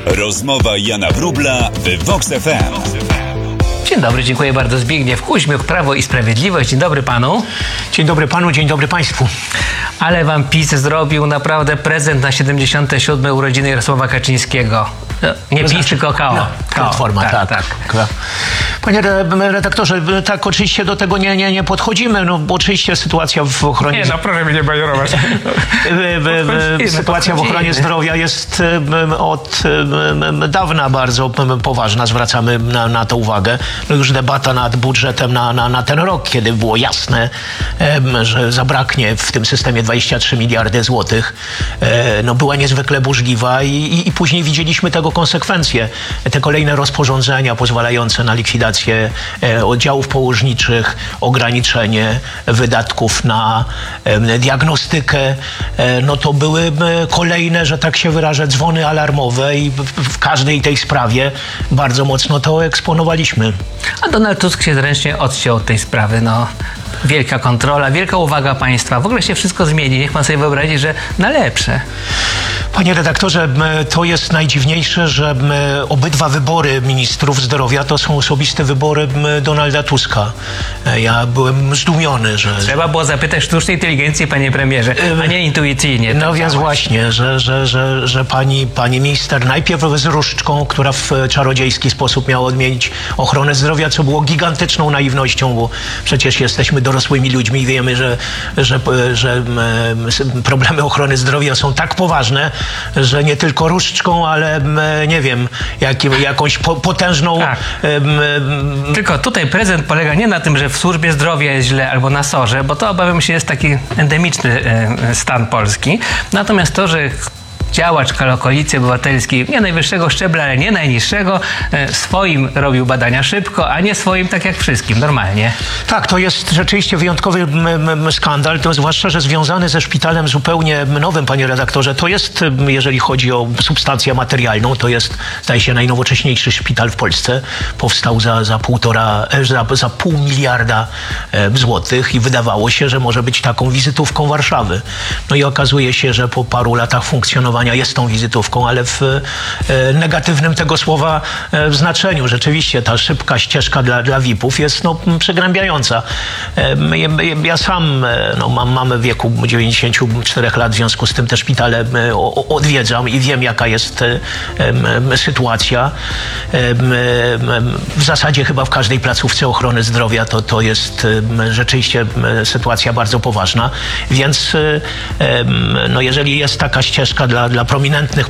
Rozmowa Jana Wróbla w Vox FM. Dzień dobry, dziękuję bardzo. Zbigniew Kuźmiuk, Prawo i Sprawiedliwość. Dzień dobry panu. Dzień dobry panu, dzień dobry państwu. Ale wam PiS zrobił naprawdę prezent na 77. urodziny Jarosława Kaczyńskiego. Nie PiS, tylko KO. Platforma, tak. Panie redaktorze, tak oczywiście do tego nie podchodzimy, no bo oczywiście sytuacja w ochronie... Nie, no proszę mnie nie bajerować. Sytuacja w ochronie zdrowia jest od dawna bardzo poważna, zwracamy na to uwagę. No już debata nad budżetem na ten rok, kiedy było jasne, że zabraknie w tym systemie 23 miliardy złotych, no była niezwykle burzliwa i później widzieliśmy tego konsekwencje. Te kolejne rozporządzenia pozwalające na likwidację oddziałów położniczych, ograniczenie wydatków na diagnostykę, no to były kolejne, że tak się wyrażę, dzwony alarmowe i w każdej tej sprawie bardzo mocno to eksponowaliśmy. A Donald Tusk się zręcznie odciął od tej sprawy, no. Wielka kontrola, wielka uwaga państwa. W ogóle się wszystko zmieni. Niech pan sobie wyobrazi, że na lepsze. Panie redaktorze, to jest najdziwniejsze, że obydwa wybory ministrów zdrowia to są osobiste wybory Donalda Tuska. Ja byłem zdumiony, że... Trzeba było zapytać sztucznej inteligencji, panie premierze, a nie intuicyjnie. No więc właśnie, że pani minister najpierw z różdżką, która w czarodziejski sposób miała odmienić ochronę zdrowia, co było gigantyczną naiwnością, bo przecież jesteśmy dorosłymi ludźmi i wiemy, że problemy ochrony zdrowia są tak poważne, że nie tylko różdżką, ale nie wiem, jakąś potężną... Tak. Tylko tutaj prezent polega nie na tym, że w służbie zdrowia jest źle albo na SOR-ze, bo to obawiam się jest taki endemiczny stan Polski. Natomiast to, że działacz Koalicji Obywatelskiej, nie najwyższego szczebla, ale nie najniższego, swoim robił badania szybko, a nie swoim tak jak wszystkim, normalnie. Tak, to jest rzeczywiście wyjątkowy skandal, to zwłaszcza, że związany ze szpitalem zupełnie nowym, panie redaktorze. To jest, jeżeli chodzi o substancję materialną, to jest, zdaje się, najnowocześniejszy szpital w Polsce. Powstał za 0,5 miliarda złotych i wydawało się, że może być taką wizytówką Warszawy. No i okazuje się, że po paru latach funkcjonowania jest tą wizytówką, ale w negatywnym tego słowa znaczeniu. Rzeczywiście ta szybka ścieżka dla VIP-ów jest przygnębiająca. Ja sam mam mamę w wieku 94 lat, w związku z tym te szpitale odwiedzam i wiem, jaka jest sytuacja. W zasadzie chyba w każdej placówce ochrony zdrowia to jest rzeczywiście sytuacja bardzo poważna. Więc jeżeli jest taka ścieżka dla prominentnych